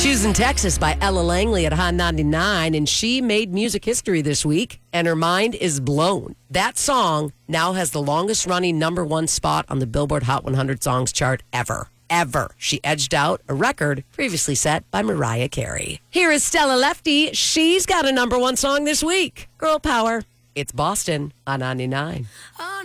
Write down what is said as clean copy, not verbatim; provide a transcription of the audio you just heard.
Shoes in Texas by Ella Langley at Hot 99, and she made music history this week, and her mind is blown. That song now has the longest running number one spot on the Billboard Hot 100 Songs chart ever. She edged out a record previously set by Mariah Carey. Here is Stella Lefty. She's got a number one song this week. Girl power. It's Boston on 99.